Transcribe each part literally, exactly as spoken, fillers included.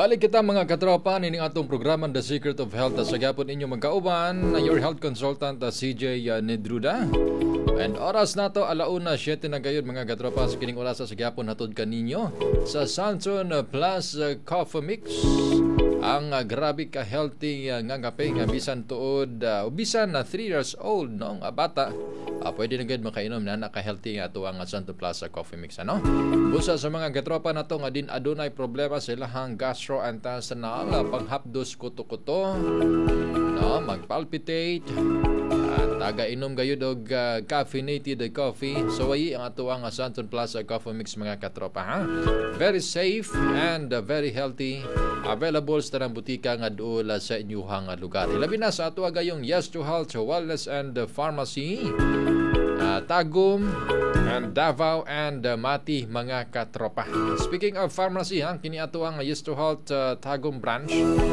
Balik kita mga katropa nining atong programa The Secret of Health sa gyapon inyo magkauban your health consultant uh, C J uh, Nedruda. And oras na to alauna siyete na gayud mga katropa sa kining oras sa gyapon hatod kaninyo sa Sanson Plus uh, Coffee Mix. Ang uh, grabe ka healthy uh, nga kape nga bisan tuod uh, bisan na uh, three years old no nga bata uh, pwede na gud makainom na naka-healthy nga ato ang uh, Santon Plus uh, Coffee Mix ano. Busa sa mga katropa nato nga din adunay problema sa ilahang gastrointestinal uh, panghapdos kuto-kuto no magpalpitate at taga-inom gayud og uh, caffeinated coffee. So ay ang ato ang uh, Santon Plus uh, Coffee Mix mga katropa ha. Very safe and uh, very healthy. Available sa tanang butika nga dool sa inyuhang lugar. Labi na sa ato gayong Yes to Health Wellness and Pharmacy, uh, Tagum and Davao and uh, Mati mga katropa. Speaking of pharmacy, ha, kini ato ang Yes to Health uh, Tagum branch.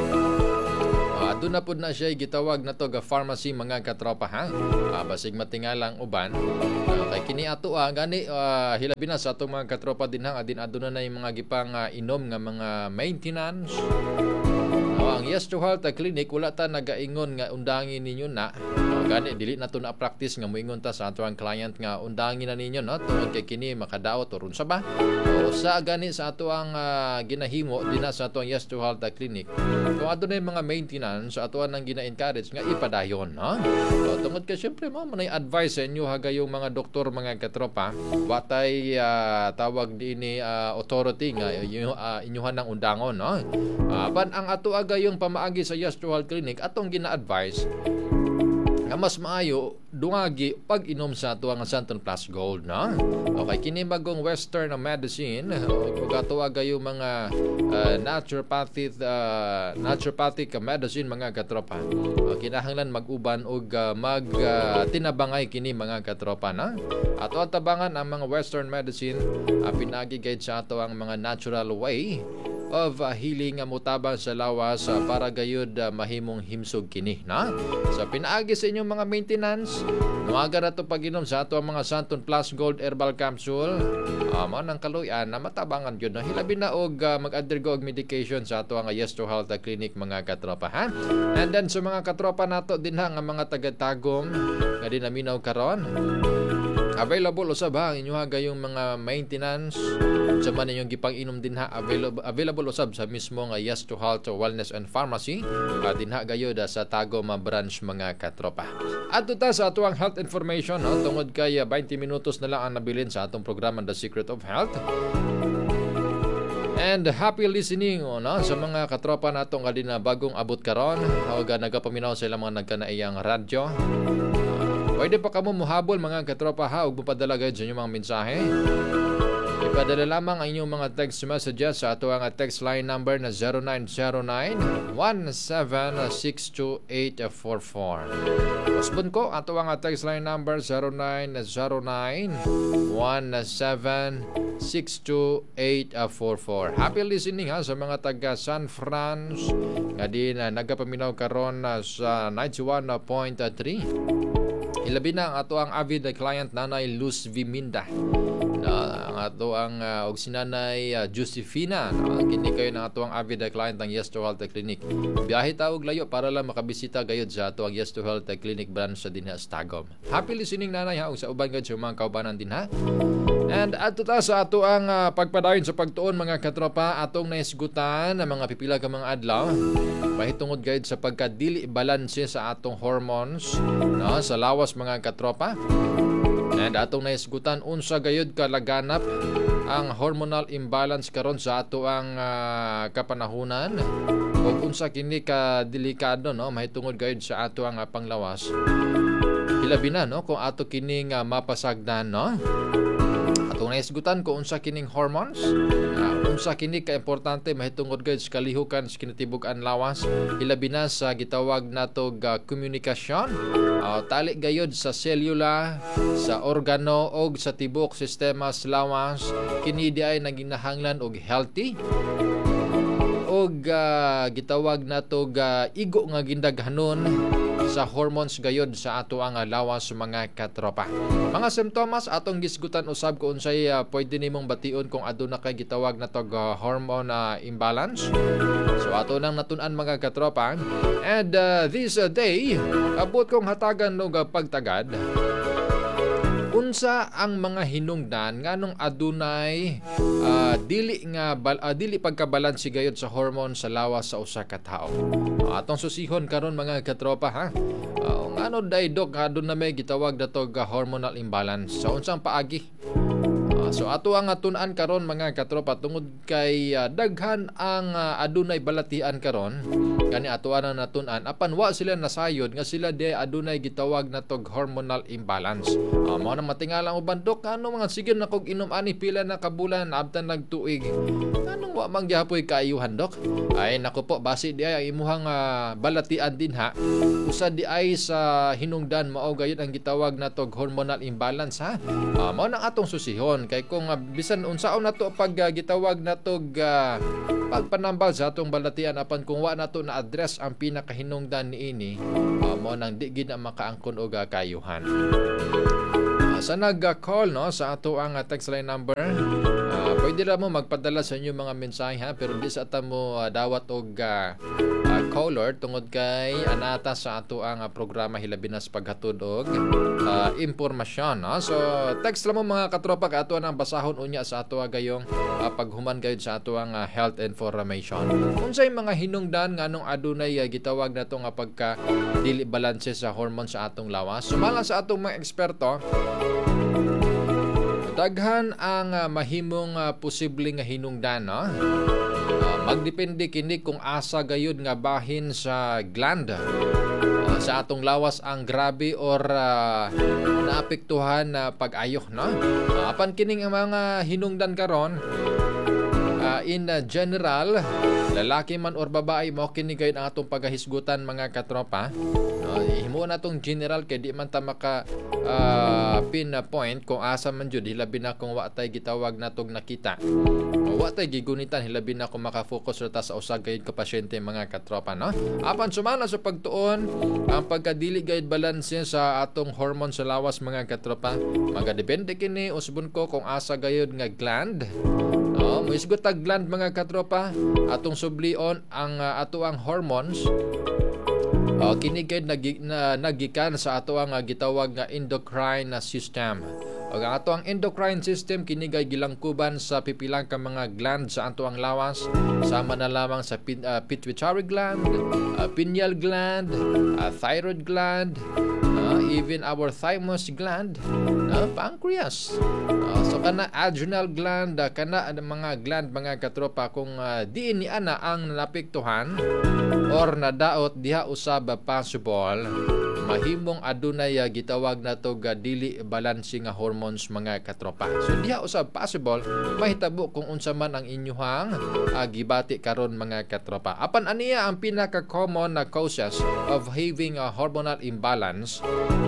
Uh, doon na po na siya gitawag na to ga pharmacy mga katropa ha. Uh, basig matingalang uban. Uh, kay kini ato ah, gani uh, hilabi na sa atong mga katropa din ha. Adin aduna na yung mga gipang uh, inom nga mga maintenance. Uh, ang Yes to Health uh, Clinic wala ta nagaingon nga undangin ninyo na. Uh, gani dili na to na practice nga moingon ta sa ato ang client nga undangin na ninyo no tungod kay kini makadaot or unsa ba. O sa gani sa ato ang uh, ginahimo din na sa ato ang Yes to Health uh, Clinic. Kung adunay mga maintenance sa ato nang gina-encourage nga ipadayon no. So tungod kay syempre mo manay advice sa inyo hagayong mga doktor mga katropa watay uh, tawag dinhi uh, authority nga inyo, uh, inyuhan ng undangon no. Uh, ban ang ato agayong pamaagi sa Yes to Health Clinic atong gina-advise nga mas maayo dungagi pag inom sa ato ang Santon Plus Gold na. Okay, kini bagong western medicine ug ato agayong mga uh, naturopathic uh, naturopathic medicine mga katropa. Uh, kinahanglan mag-uban og uh, mag uh, tinabangay kini mga katropa na. Ato tabangan ang mga western medicine uh, pinagi guide sa ato ang mga natural way of uh, healing uh, mutabang sa lawas uh, para gayud uh, mahimong himsog kini na. So pinaagi sa inyong mga maintenance nuaga na to pag-inom sa ato ang mga Santon Plus Gold Herbal Capsule uh, mo nang kaluyan na matabangan yun no? Hilabi na og uh, mag-undergo og medication sa ato ang Yes to Health Clinic mga katropa ha. And then sa mga katropa nato din ha nga mga taga-Tagum nga dinaminaw karon available usab ha inyo ha gayong mga maintenance sa man inyong gipang-inom din ha available available usab sa mismo nga Yes to Health Wellness and Pharmacy uh, din ha gayud sa Tagum branch mga katropa. At ta sa atuang health information no tungod kay uh, twenty minutos na lang ang nabilin sa atong programa The Secret of Health. And happy listening oh, no? Sa mga katropa nato nga din na bagong abot karon o ga nagapaminaw sa ilang mga nagkanaiyang radyo. Pwede pa kamo muhabol mga katropa ha ug mopadala gayud sa inyong mga mensahe. Ipadala lamang ang inyong mga text messages sa ato ang text line number na zero nine zero nine one seven six two eight four four. Pasbon ko ato ang text line number zero nine zero nine one seven six two eight four four. Happy listening ha sa mga taga San Franz nga din uh, nagapaminaw karon uh, sa ninety-one point three. Ilabi na ang ato ang avid client nanay Luz Viminda. Na ang ato ang uh, og sinanay uh, Josefina. No? Kini kayo ng ato ang avid client ng Yes to Health Clinic. Biyahe ta og layo para lang makabisita gayud sa ato ang Yes to Health Clinic branch sa dinha sa Tagum. Happy listening nanay ha og sa uban gayud sa mga kaubanan din ha. And ato ta sa ato ang uh, pagpadayon sa pagtuon mga katropa atong naisgutan ang mga pipila ka mga adlaw. Mahitungod gayud sa pagkadili balanse sa atong hormones no sa lawas mga katropa. And atong naisgutan unsa gayud kalaganap ang hormonal imbalance karon sa ato ang uh, kapanahunan ug unsa kini ka delikado no mahitungod gayud sa ato ang uh, panglawas. Hilabi na no kung ato kining uh, mapasagdan no. Atong naisgutan kung unsa kining hormones, uh, unsa kini ka importante mahitungod gayud sa kalihukan sa kinatibuk-an lawas, hilabi na sa gitawag nato ga komunikasyon, uh, tali gayud sa selula, sa organo og sa tibok sistema sa lawas, kini di ay naginahanglan og healthy og uh, gitawag nato ga igo nga gindaghanon sa hormones gayod sa ato ang lawas mga katropa. Mga simptomas atong gisgutan usab kung unsay uh, pwede nimong bation kung aduna kay gitawag na tog uh, hormone uh, imbalance. So ato nang natun-an mga katropa, and uh, this uh, day abot kong hatagan og uh, pagtagad unsa ang mga hinungdan nganong adunay uh, dili nga bal, uh, dili pagkabalanse gayud sa hormone sa lawas sa usa ka tawo. Uh, atong susihon karon mga katropa ha. Uh, ngano day dok aduna may gitawag dato nga hormonal imbalance sa unsang paagi? Uh, so ato ang atun-an karon mga katropa tungod kay uh, daghan ang uh, adunay balatian karon kani ato ang natun-an apan wa sila nasayod nga sila di adunay gitawag na tog hormonal imbalance. Uh, mao na matingalang uban dok ano mga sige na kog inom ani pila na kabulan abtan nagtuig. Anong wa man gyapoy kaayuhan dok? Ay nako po basi di ay imuhang uh, balatian din ha. Usa di ay sa hinungdan mao gayud ang gitawag na tog hormonal imbalance ha. Uh, mao nang atong susihon kay kung uh, bisan unsaon nato pag uh, gitawag na tog uh, pagpanambal sa atong balatian apan kung wa nato na address ang pinakahinungdan niini uh, mo nang di gid na makaangkon og uh, kayuhan. Uh, sa nag-call no sa ato ang uh, text line number, uh, pwede ra mo magpadala sa inyo mga mensahe ha, pero di sa ata mo uh, dawat og uh, uh, caller tungod kay anata sa ato ang uh, programa hilabi na sa paghatod og uh, impormasyon no. So text lang mo mga katropa ka ato ang basahon unya sa ato gayong uh, paghuman gayud sa ato ang uh, health information. Unsay mga hinungdan nganong adunay uh, gitawag nato nga pagka dili balanse sa hormone sa atong lawas. Sumala sa atong mga eksperto, daghan ang uh, mahimong uh, posible nga hinungdan no. Uh, magdepende kini kung asa gayud nga bahin sa gland uh, sa atong lawas ang grabe or uh, naapektuhan na uh, pag-ayo no. Uh, apan kining mga hinungdan karon uh, in uh, general, lalaki man or babae mo kini gayud ang atong pagahisgutan mga katropa. Uh, himo na tong general kay di man ta maka uh, pinpoint kung asa man jud hilabi na kung wa tay gitawag natog nakita. Uh, wa tay gigunitan hilabi na kung maka-focus ra ta sa usa gayud ka pasyente mga katropa no. Apan sumala sa pagtuon ang pagkadili gayud balanse sa atong hormone sa lawas mga katropa, magadepende kini usbon ko kung asa gayud nga gland. Oh, mo isgot tag gland mga katropa atong sublion ang uh, ato ang hormones. Oh, kini gayud nagi, na, nagikan sa ato ang uh, gitawag nga endocrine system. Og ang ato ang endocrine system kini gay gilangkuban sa pipilang ka mga gland sa ato ang lawas, sama na lamang sa pin, uh, pituitary gland, uh, pineal gland, uh, thyroid gland, uh, even our thymus gland, uh, pancreas. Uh, so kana adrenal gland, uh, kana uh, mga gland mga katropa kung uh, di ni ana ang napektuhan or nadaot diha usab possible mahimong adunay uh, gitawag na to ga dili balanse nga hormones mga katropa. So diha usab possible mahitabo kung unsa man ang inyuhang uh, gibati karon mga katropa. Apan aniya ang pinaka common na causes of having a hormonal imbalance.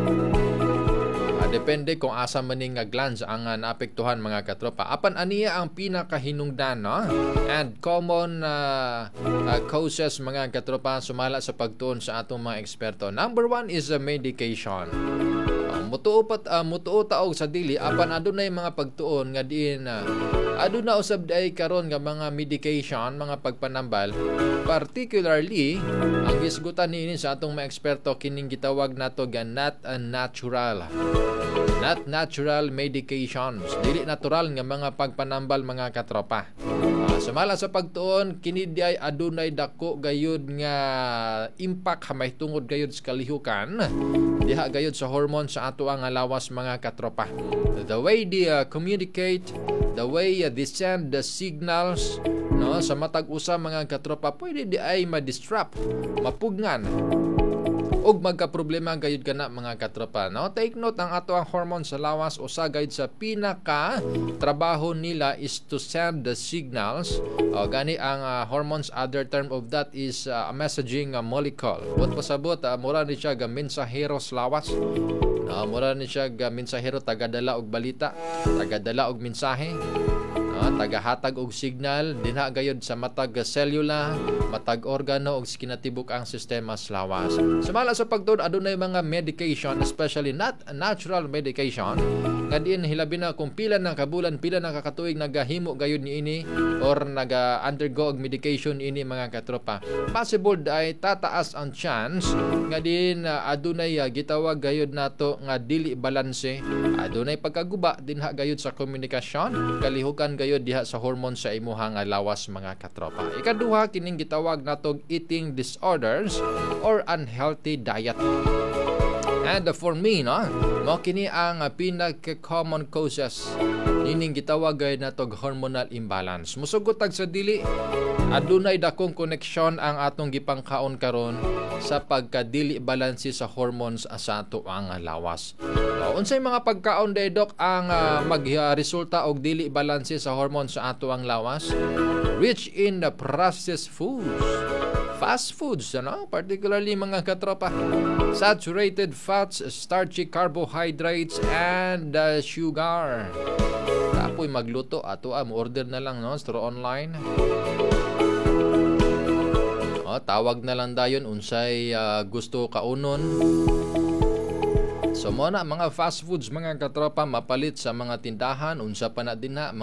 Depende kung asa maning nga glands ang uh, naapektuhan mga katropa. Apan aniya ang pinakahinungdan no? And common uh, uh, causes mga katropa sumala sa pagtuon sa atong mga eksperto. Number one is uh, medication. Uh, mutuo pat uh, mutuo taog sa dili apan adunay mga pagtuon nga diin uh, aduna usab day karon nga mga medication, mga pagpanambal, particularly ang gisgutan niini sa atong mga eksperto kining gitawag nato ga not uh, natural. Not natural medications, dili natural nga mga pagpanambal mga katropa. Uh, sumala sa pagtuon kini di ay adunay dako gayud nga impact hamay tungod gayud sa kalihukan diha gayud sa hormone sa ato ang lawas mga katropa. The way they uh, communicate, the way uh, they send the signals no sa matag usa mga katropa pwede di ay ma-disrupt, mapugnan og magka-problema gayud kana mga katropa no. Take note ang ato ang hormone sa lawas usa gayud sa pinaka trabaho nila is to send the signals. O gani ang uh, hormones, other term of that is uh, a messaging uh, molecule. Buot pasabot uh, mura ni siya ga mensahero sa lawas. No, mura ni siya ga mensahero tagadala og balita, tagadala og mensahe. Ah, tagahatag og signal dinha gayud sa matag selula, matag organo ug kinatibuk ang sistema sa lawas. Sumala sa pagtud adunay mga medication, especially not natural medication, nga diin hilabi na kung pila ng kabulan, pila ng kakatuig nagahimo gayud ni ini or naga-undergo og medication ini mga katropa. Possible ay tataas ang chance nga din uh, adunay uh, gitawag gayud nato nga dili balanse, adunay pagkaguba dinha gayud sa komunikasyon, kalihukan gayud diha sa hormone sa imuha nga lawas mga katropa. Ikaduha kining gitawag natog eating disorders or unhealthy diet. And uh, for me, no, mo kini ang uh, pinaka-common causes nining gitawag gayud natog hormonal imbalance. Musugotag sa dili adunay dakong koneksyon ang atong gipangkaon karon sa pagkadili balanse sa hormones sa ato ang lawas. Uh, unsay mga pagkaon day dok ang uh, magresulta og dili balanse sa hormones sa ato ang lawas? Rich in the processed foods. Fast foods, ano? Particularly mga katropa. Saturated fats, starchy carbohydrates, and uh, sugar. Tapoy magluto ato am order na lang no through online. Oh, tawag na lang dayon unsay uh, gusto kaunon. So mo na mga fast foods mga katropa mapalit sa mga tindahan unsa pa na din na